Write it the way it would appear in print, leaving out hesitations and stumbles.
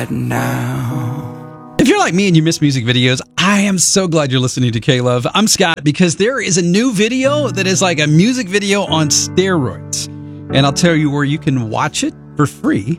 now. If you're like me and you miss music videos, I am so glad you're listening to K-Love. I'm Scott, because there is a new video that is like a music video on steroids. And I'll tell you where you can watch it for free